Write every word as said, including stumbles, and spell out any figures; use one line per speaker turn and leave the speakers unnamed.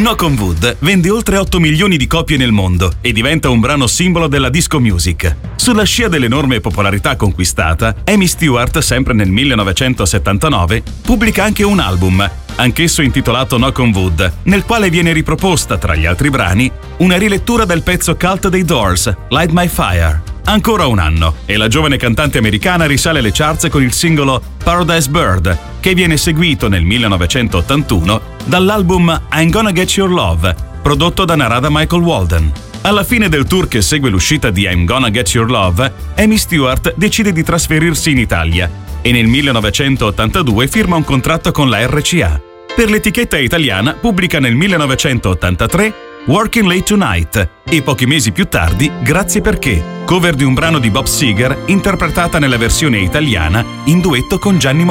Knock on Wood vende oltre otto milioni di copie nel mondo e diventa un brano simbolo della disco music. Sulla scia dell'enorme popolarità conquistata, Amy Stewart, sempre nel millenovecentosettantanove, pubblica anche un album, anch'esso intitolato Knock on Wood, nel quale viene riproposta, tra gli altri brani, una rilettura del pezzo cult dei Doors, Light My Fire. Ancora un anno, e la giovane cantante americana risale alle charts con il singolo Paradise Bird, che viene seguito nel millenovecentottantuno dall'album I'm Gonna Get Your Love, prodotto da Narada Michael Walden. Alla fine del tour che segue l'uscita di I'm Gonna Get Your Love, Amy Stewart decide di trasferirsi in Italia e nel millenovecentottantadue firma un contratto con la R C A. Per l'etichetta italiana pubblica nel millenovecentottantatré Working Late Tonight e pochi mesi più tardi Grazie perché, cover di un brano di Bob Seger interpretata nella versione italiana in duetto con Gianni